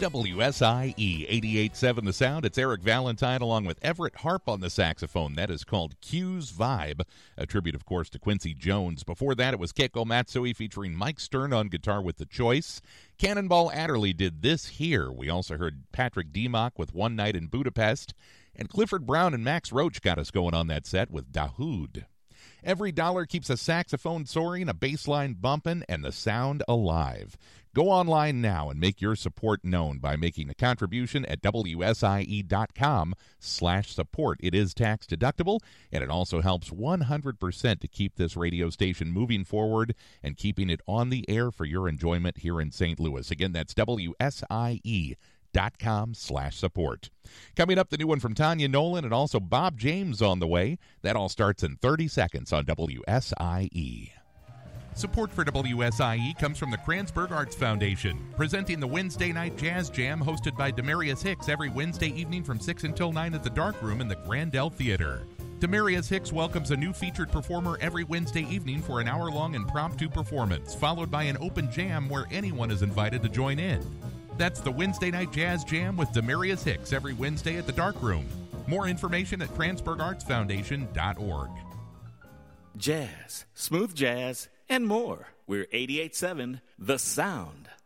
WSIE 88.7 The Sound. It's Eric Valentine along with Everett Harp on the saxophone. That is called Q's Vibe, a tribute, of course, to Quincy Jones. Before that, it was Keiko Matsui featuring Mike Stern on guitar with The Choice. Cannonball Adderley did This Here. We also heard Patrick Demock with One Night in Budapest. And Clifford Brown and Max Roach got us going on that set with Dahoud. Every dollar keeps a saxophone soaring, a bass line bumping, and the sound alive. Go online now and make your support known by making a contribution at WSIE.com/support. It is tax deductible, and it also helps 100% to keep this radio station moving forward and keeping it on the air for your enjoyment here in St. Louis. Again, that's WSIE.com/support. Coming up, the new one from Tanya Nolan and also Bob James on the way. That all starts in 30 seconds on WSIE. Support for WSIE comes from the Kranzberg Arts Foundation, presenting the Wednesday Night Jazz Jam hosted by Demarius Hicks every Wednesday evening from 6 until 9 at the Dark Room in the Grandel Theater. Demarius Hicks welcomes a new featured performer every Wednesday evening for an hour-long impromptu performance, followed by an open jam where anyone is invited to join in. That's the Wednesday Night Jazz Jam with Demarius Hicks every Wednesday at the Dark Room. More information at KranzbergArtsFoundation.org. Jazz, smooth jazz, and more. We're 88.7 The Sound.